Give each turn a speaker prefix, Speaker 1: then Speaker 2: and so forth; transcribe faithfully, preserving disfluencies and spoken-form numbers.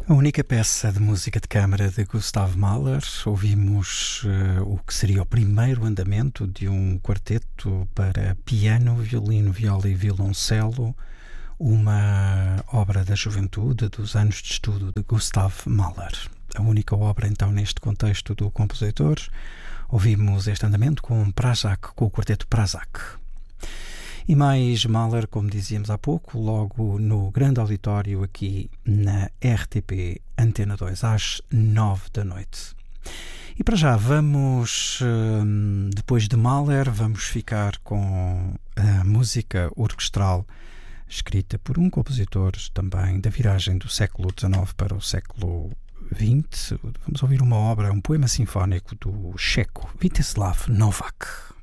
Speaker 1: A única peça de música de câmara de Gustav Mahler. Ouvimos uh, o que seria o primeiro andamento de um quarteto para piano, violino, viola e violoncelo, uma obra da juventude, dos anos de estudo de Gustav Mahler. A única obra, então, neste contexto do compositor. Ouvimos este andamento com Pražák, com o quarteto Pražák. E mais Mahler, como dizíamos há pouco, logo no grande auditório aqui na R T P Antena dois, às nove da noite. E para já vamos, depois de Mahler, vamos ficar com a música orquestral escrita por um compositor também da viragem do século dezenove para o século vinte. Vamos ouvir uma obra, um poema sinfónico do checo Vítězslav Novák.